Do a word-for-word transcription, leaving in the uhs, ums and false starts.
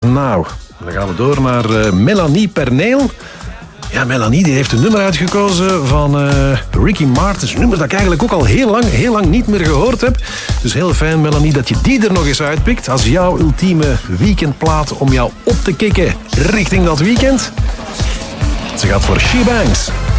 Now. Dan gaan we door naar uh, Melanie Perneel. Ja, Melanie die heeft een nummer uitgekozen van uh, Ricky Martin. Een nummer dat ik eigenlijk ook al heel lang, heel lang niet meer gehoord heb. Dus heel fijn, Melanie, dat je die er nog eens uitpikt als jouw ultieme weekendplaat om jou op te kicken richting dat weekend. Ze gaat voor She Bangs.